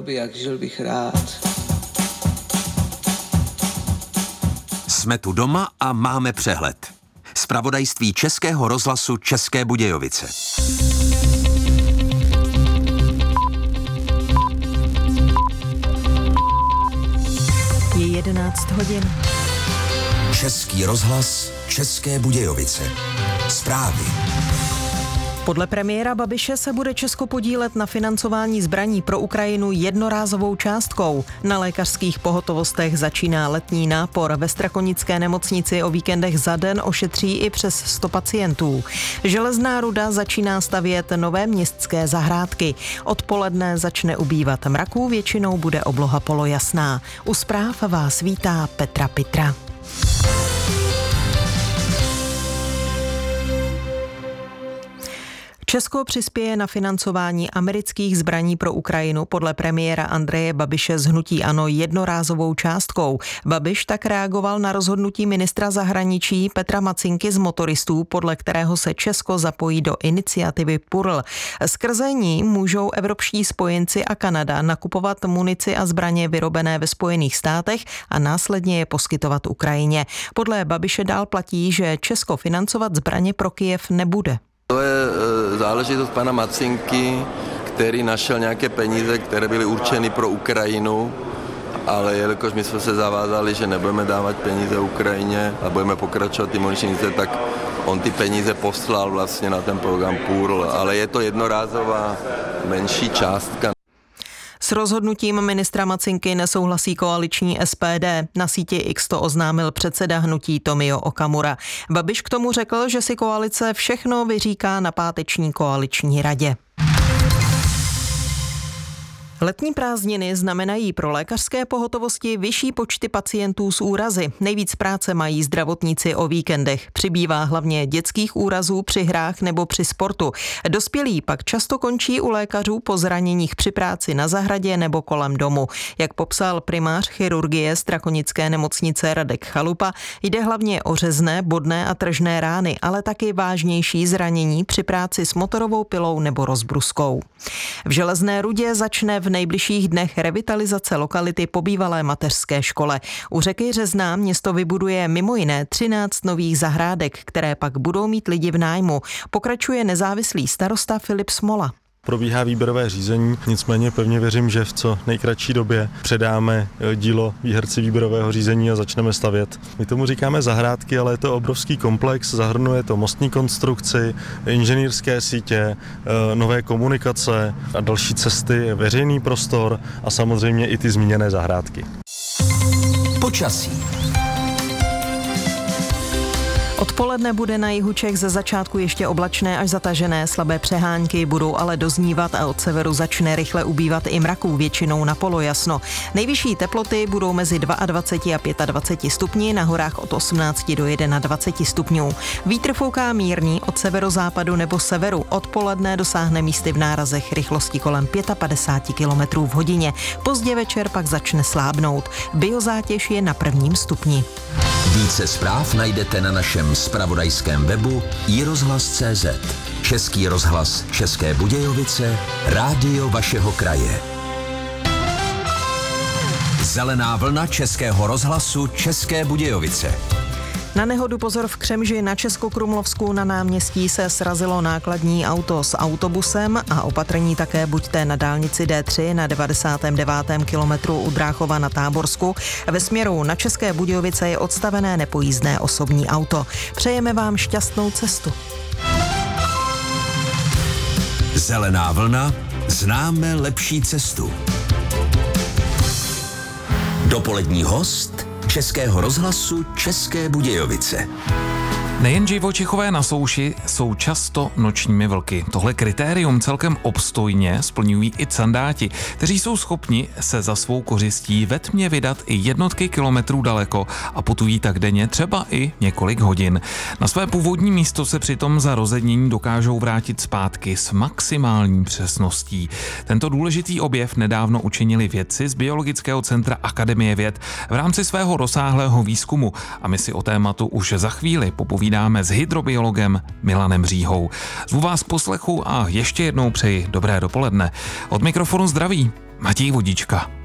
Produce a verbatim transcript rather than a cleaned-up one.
by jak žil bych rád. Jsme tu doma a máme přehled. Zpravodajství Českého rozhlasu České Budějovice. Je jedenáct hodin. Český rozhlas České Budějovice. Zprávy. Podle premiéra Babiše se bude Česko podílet na financování zbraní pro Ukrajinu jednorázovou částkou. Na lékařských pohotovostech začíná letní nápor. Ve Strakonické nemocnici o víkendech za den ošetří i přes sto pacientů. Železná ruda začíná stavět nové městské zahrádky. Odpoledne začne ubývat mraků, většinou bude obloha polojasná. U zpráv vás vítá Petra Pitra. Česko přispěje na financování amerických zbraní pro Ukrajinu podle premiéra Andreje Babiše z hnutí ANO jednorázovou částkou. Babiš tak reagoval na rozhodnutí ministra zahraničí Petra Macinky z Motoristů, podle kterého se Česko zapojí do iniciativy P U R L. Skrze ní můžou evropští spojenci a Kanada nakupovat munici a zbraně vyrobené ve Spojených státech a následně je poskytovat Ukrajině. Podle Babiše dál platí, že Česko financovat zbraně pro Kyjev nebude. To je záležitost pana Macinky, který našel nějaké peníze, které byly určeny pro Ukrajinu, ale jelikož my jsme se zavázali, že nebudeme dávat peníze Ukrajině a budeme pokračovat ty muničnice, tak on ty peníze poslal vlastně na ten program P U R L, ale je to jednorázová menší částka. S rozhodnutím ministra Macinky nesouhlasí koaliční S P D. Na síti X to oznámil předseda hnutí Tomio Okamura. Babiš k tomu řekl, že si koalice všechno vyříká na páteční koaliční radě. Letní prázdniny znamenají pro lékařské pohotovosti vyšší počty pacientů s úrazy. Nejvíc práce mají zdravotníci o víkendech. Přibývá hlavně dětských úrazů při hrách nebo při sportu. Dospělí pak často končí u lékařů po zraněních při práci na zahradě nebo kolem domu. Jak popsal primář chirurgie Strakonické nemocnice Radek Chalupa, jde hlavně o řezné, bodné a tržné rány, ale taky vážnější zranění při práci s motorovou pilou nebo rozbruskou. V Železné Rudě začne v nejbližších dnech revitalizace lokality po bývalé mateřské škole. U řeky Řezná město vybuduje mimo jiné třináct nových zahrádek, které pak budou mít lidi v nájmu. Pokračuje nezávislý starosta Filip Smola. Probíhá výběrové řízení, nicméně pevně věřím, že v co nejkratší době předáme dílo výherci výběrového řízení a začneme stavět. My tomu říkáme zahrádky, ale je to obrovský komplex, zahrnuje to mostní konstrukci, inženýrské sítě, nové komunikace a další cesty, veřejný prostor a samozřejmě i ty zmíněné zahrádky. Počasí. Odpoledne bude na jihu Čech ze začátku ještě oblačné až zatažené, slabé přehánky budou ale doznívat a od severu začne rychle ubývat i mraků, většinou na polojasno. Nejvyšší teploty budou mezi dvacet dva a dvacet pět stupni, na horách od osmnáct do dvacet jedna stupňů. Vítr fouká mírný od severozápadu nebo severu. Odpoledne dosáhne místy v nárazech rychlosti kolem padesát pět kilometrů v hodině. Pozdě večer pak začne slábnout. Biozátěž je na prvním stupni. Více zpráv najdete na našem zpravodajském webu i rozhlas tečka cé zet. Český rozhlas České Budějovice, rádio vašeho kraje. Zelená vlna Českého rozhlasu České Budějovice. Na nehodu pozor v Křemži na Českokrumlovsku na náměstí se srazilo nákladní auto s autobusem a opatrní také buďte na dálnici D tři na devadesátém devátém kilometru u Dráchova na Táborsku. Ve směru na České Budějovice je odstavené nepojízdné osobní auto. Přejeme vám šťastnou cestu. Zelená vlna, známe lepší cestu. Dopolední host Českého rozhlasu České Budějovice. Nejen živočichové na souši jsou často nočními vlky. Tohle kritérium celkem obstojně splňují i candáti, kteří jsou schopni se za svou kořistí ve tmě vydat i jednotky kilometrů daleko a putují tak denně třeba i několik hodin. Na své původní místo se přitom za rozednění dokážou vrátit zpátky s maximální přesností. Tento důležitý objev nedávno učinili vědci z Biologického centra Akademie věd v rámci svého rozsáhlého výzkumu a my si o tématu už za chvíli popovídáme povídáme s hydrobiologem Milanem Říhou. Zvu vás k poslechu a ještě jednou přeji dobré dopoledne. Od mikrofonu zdraví Matěj Vodička.